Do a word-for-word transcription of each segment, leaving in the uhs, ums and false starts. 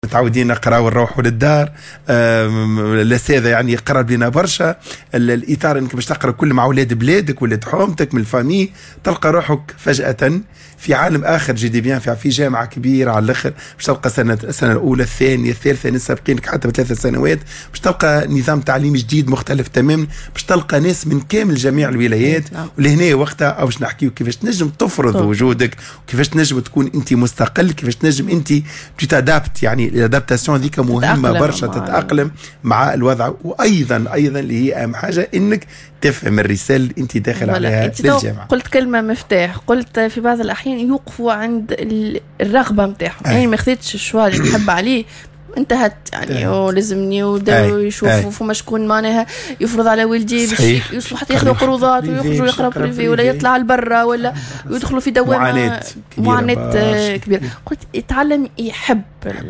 متعودين نقراو ونروحوا للدار. الاستاذه يعني قرب لنا برشا الاطار انك باش تقرا كل مع اولاد بلادك ولاد حومتك من الفامي، تلقى روحك فجاه في عالم اخر جدي بيان في, في جامعه كبيره على الاخر، باش تلقى سنه السنه الاولى الثانيه الثالثه ناس سابقينك حتى بثلاث سنوات، باش تلقى نظام تعليمي جديد مختلف تماما، باش تلقى ناس من كامل جميع الولايات. ولهنا وقتها او باش نحكيو كيفاش تنجم تفرض طبعا. وجودك، وكيفاش تنجم تكون انت مستقل، كيفاش تنجم انت تتادابت، يعني الادابتاسيون ذيك مهمه برشا، تتاقلم مع الوضع. وايضا ايضا اللي هي اهم حاجه انك تفهم الرسالة اللي انت داخل عليها للجامعة. قلت كلمة مفتاح، قلت في بعض الأحيان يوقفوا عند الرغبة متاعهم، يعني ما خذيتش الشوال اللي نحب عليه انتهت، يعني ولازمني وبداو يشوفوا فما شكون معناها يفرض على ولدي باش يصبح حتى ياخذوا قروضات ويخرجوا يقرا بريفي ولا يطلع للبرا ولا يدخلوا في دوامه معاناه كبيره. قلت يتعلم يحب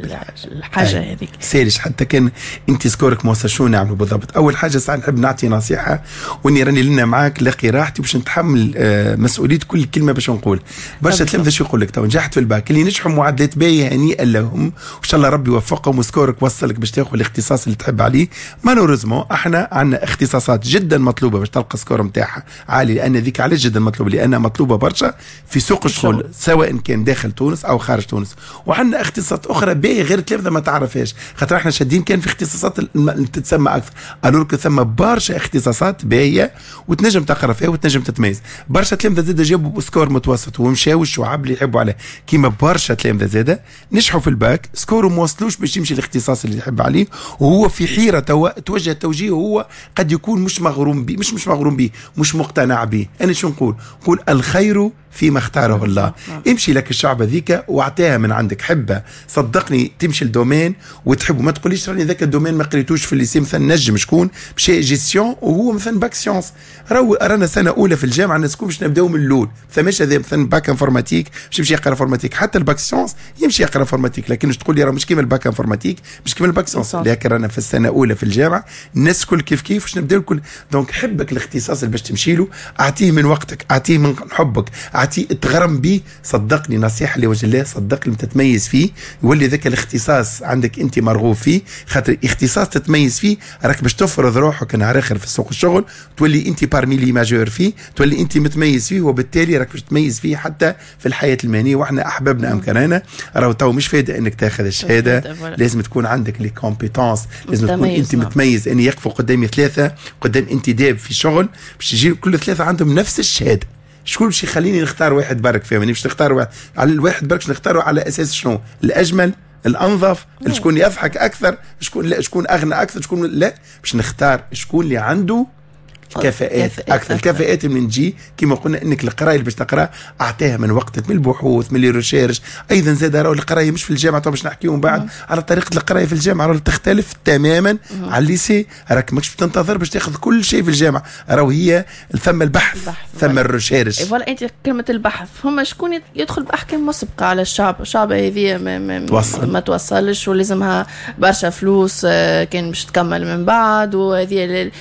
الحاجه هذيك. سالش حتى كان انت سكورك موصل شو نعملوا بالضبط. اول حاجه ساعه نحب نعطي نصيحه واني راني لنا معاك لاقي راحتي باش نتحمل مسؤوليه كل كلمه باش نقول. برشا تلامذه شو يقول لك تو نجحت في الباك اللي نجحوا معدلات باهيه هنيئا لهم وان شاء الله ربي يوفقهم وسكورك وصلك باش تاخذ الاختصاص اللي تحب عليه. مالوريزمون احنا عندنا اختصاصات جدا مطلوبه باش تلقى سكور نتاعها عالي، لان ذيك علاش جدا مطلوبه، لانها مطلوبه برشا في سوق الشغل سواء كان داخل تونس او خارج تونس. وعندنا اختصاصات اخرى باهيه غير التلامذه ما تعرفهاش، خاطر احنا شادين كان في اختصاصات اللي تتسمى اكثر، قالوا لك ثم برشا اختصاصات باهيه وتنجم تقرا فيها وتنجم تتميز. برشا تلامذه زاد جابوا سكور متوسط ومشاو الشعب اللي يحبوا عليه، كيما برشا تلامذه زاد نجحوا في الباك سكور ما وصلوش باش يمشي الاختصاص اللي يحب عليه، وهو في حيره تو... توجه توجيه هو قد يكون مش مغروم به، مش مش مغروم به، مش مقتنع به. انا شو نقول؟ نقول الخير فيما اختاره الله. امشي لك الشعب ذيك واعطيها من عندك، حبه صدقني تمشي الدومين وتحبه. ما تقوليش راني ذاك الدومين ما قريتوش في الليسي مثلا نجم شكون بشيء جيستيون وهو مثلا باك سيونس. راهو رانا سنه اولى في الجامعه الناس كلهم باش نبداو من الاول، فماش هذا مثلا باك انفورماتيك باش يمشي يقرا انفورماتيك، حتى الباك سيونس يمشي يقرا انفورماتيك، لكن تقول لي راه مش كيما الباك انفورماتيك مش كيما الباك سيونس. لكن رانا في السنه الاولى في الجامعه الناس كل كيف كيف باش نبداو الكل. دونك حبك الاختصاص اللي باش تمشي له اعطيه من وقتك، اعطيه من حبك، اعطيه تغرم به. صدقني نصيحه لوجه الله، صدقني تتميز فيه يولي ذاك الاختصاص عندك انت مرغوب فيه، خاطر اختصاص تتميز فيه راك باش تفرض روحك نهار اخر في سوق الشغل، تولي انت بارمي لي ماجور فيه، تولي انت متميز فيه، وبالتالي راك باش تميز فيه حتى في الحياه المهنيه. واحنا احببنا امكاننا راهو تو مش فايده انك تاخذ الشهاده، لازم تكون عندك لي كومبيتونس، لازم تكون انت متميز. اني يقفوا قدامي ثلاثه قدام انتداب في شغل باش يجي كل ثلاثه عندهم نفس الشهاده، شكون باش يخليني نختار واحد برك فيه؟ ماني باش نختار واحد على الواحد برك، نختاره على اساس شنو؟ الاجمل، الانظف، شكون يضحك اكثر، شكون شكون اغنى اكثر، شكون لا، باش نختار شكون اللي عنده كفاءات اكثر. الكفاءات من تجي كما قلنا انك القرايه اللي باش تقرا اعطيها من وقتك، من البحوث، من الريشيرش. ايضا زاد راهو القرايه مش في الجامعه، باش نحكيو من بعد على طريقه القرايه في الجامعه، راهو تختلف تماما على الليسي. راك ماكش تنتظر باش تاخذ كل شيء في الجامعه، راهو هي ثم البحث ثم الريشيرش. فوالا انت كلمه البحث، هما شكون يدخل باحكام مسبقه على الشعب، الشعب هذه ما, ما, توصل. ما توصلش ولازمها برشا فلوس كان باش تكمل من بعد، وهذه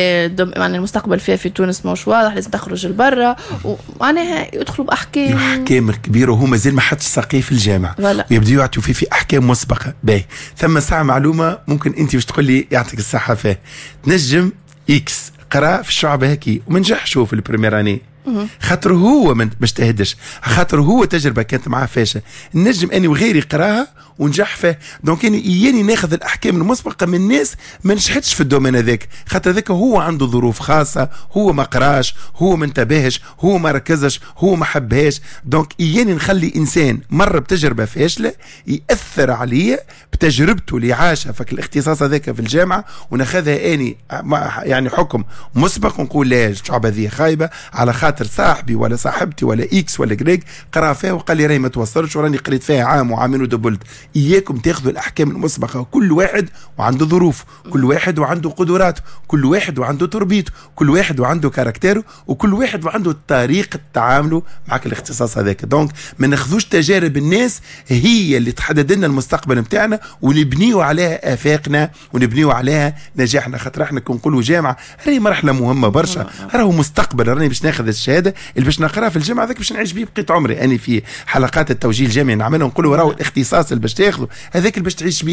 ل المستقبل فيها في تونس مش واضح، لازم تخرج لبرا ومعناها يدخلوا باحكام احكام كبيره، وهو مازال ما حدش ساقيه في الجامعه ويبداو يعطيو فيه في احكام مسبقه. باهي ثم ساعه معلومه ممكن انت باش تقول لي يعطيك الصحه فيه، تنجم اكس قرا في الشعب هيك وما نجحش في البريمير اني، خاطر هو ما اجتهدش، خاطر هو تجربه كانت معاه فاشله. النجم اني وغيري قراها ونجح فيه. دونك اني اياني ناخذ الاحكام المسبقه من الناس ما نجحتش في الدومين هذاك، خاطر ذاك هو عنده ظروف خاصه، هو ما قراش، هو ما انتبهش، هو ما ركزش، هو ما حبهاش. دونك اياني نخلي انسان مر بتجربه فاشله ياثر عليه بتجربته اللي عاشها في الاختصاص هذاك في الجامعه، وناخذها اني يعني حكم مسبق ونقول لا الشعب هذه خايبه على خاطر صاحبي ولا صاحبتي ولا اكس ولا جريك قرا فيها وقال لي راهي ما توصلش وراني قريت فيها عام وعامين ودبلت. اياكم تاخذوا الاحكام المسبقه، كل واحد وعنده ظروف، كل واحد وعنده قدراته، كل واحد وعنده تربيته، كل واحد وعنده كاركتيره، وكل واحد وعنده طريقه تعامله معك الاختصاص هذاك. دونك ما ناخذوش تجارب الناس هي اللي تحدد لنا المستقبل نتاعنا، ونبنيو عليها افاقنا ونبنيو عليها نجاحنا. خاطر احنا كي نقولوا جامعه راهي مرحله مهمه برشا، راهو مستقبل. راني باش ناخذ الشهاده اللي باش نقراها في الجامعه هذاك باش نعيش بيه بقيت عمري. اني في حلقات التوجيه الجامعي نعملها نقولوا راهو الاختصاص اللي باش تاخذه هذاك اللي باش تعيش بيه.